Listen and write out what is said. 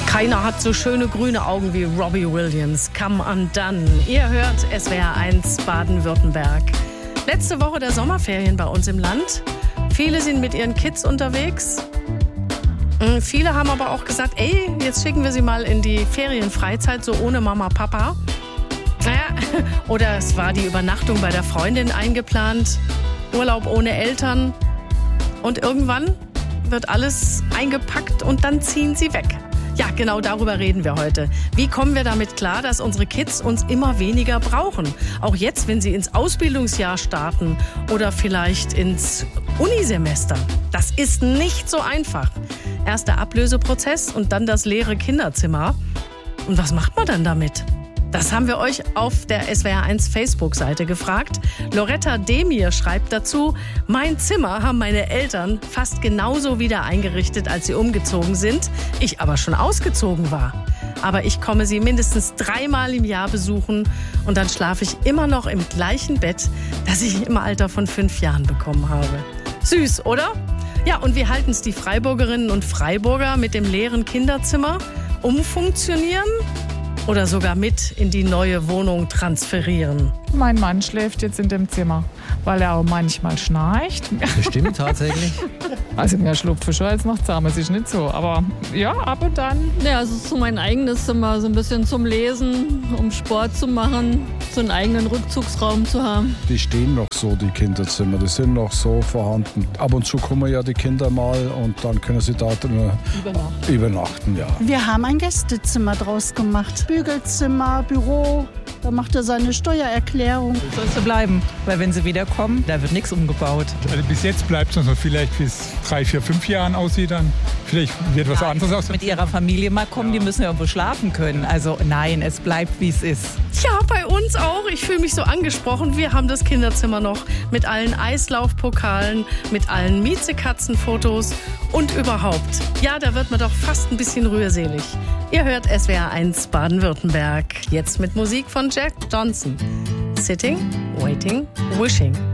Keiner hat so schöne grüne Augen wie Robbie Williams. Come Undone. Ihr hört SWR 1 Baden-Württemberg. Letzte Woche der Sommerferien bei uns im Land. Viele sind mit ihren Kids unterwegs. Viele haben aber auch gesagt, ey, jetzt schicken wir sie mal in die Ferienfreizeit, so ohne Mama, Papa. Oder es war die Übernachtung bei der Freundin eingeplant. Urlaub ohne Eltern. Und irgendwann wird alles eingepackt und dann ziehen sie weg. Ja, genau darüber reden wir heute. Wie kommen wir damit klar, dass unsere Kids uns immer weniger brauchen? Auch jetzt, wenn sie ins Ausbildungsjahr starten oder vielleicht ins Unisemester. Das ist nicht so einfach. Erst der Ablöseprozess und dann das leere Kinderzimmer. Und was macht man dann damit? Das haben wir euch auf der SWR1 Facebook-Seite gefragt. Loretta Demir schreibt dazu: Mein Zimmer haben meine Eltern fast genauso wieder eingerichtet, als sie umgezogen sind. Ich aber schon ausgezogen war. Aber ich komme sie mindestens 3-mal im Jahr besuchen und dann schlafe ich immer noch im gleichen Bett, das ich im Alter von 5 Jahren bekommen habe. Süß, oder? Ja, und wie halten es die Freiburgerinnen und Freiburger mit dem leeren Kinderzimmer? Umfunktionieren? Oder sogar mit in die neue Wohnung transferieren? Mein Mann schläft jetzt in dem Zimmer, weil er auch manchmal schnarcht. Bestimmt, tatsächlich. Also mehr schlupfe schon als noch zahm, es ist nicht so. Aber ja, ab und dann. Ja, es ist so mein eigenes Zimmer, so ein bisschen zum Lesen, um Sport zu machen, so einen eigenen Rückzugsraum zu haben. Die stehen noch so, die Kinderzimmer, die sind noch so vorhanden. Ab und zu kommen ja die Kinder mal und dann können sie da drin übernachten. Ja. Wir haben ein Gästezimmer draus gemacht. Bügelzimmer, Büro. Da macht er seine Steuererklärung. Soll so bleiben, weil wenn sie wiederkommen, da wird nichts umgebaut. Also bis jetzt bleibt es noch vielleicht bis 3, 4, 5 Jahren aussieht dann. Vielleicht wird was anderes aus. Mit ihrer Familie mal kommen, die müssen ja irgendwo schlafen können. Also nein, es bleibt wie es ist. Ja, bei uns auch. Ich fühle mich so angesprochen. Wir haben das Kinderzimmer noch mit allen Eislaufpokalen, mit allen Miezekatzenfotos und überhaupt. Ja, da wird man doch fast ein bisschen rührselig. Ihr hört SWR 1 Baden-Württemberg. Jetzt mit Musik von Jack Johnson. Sitting, Waiting, Wishing.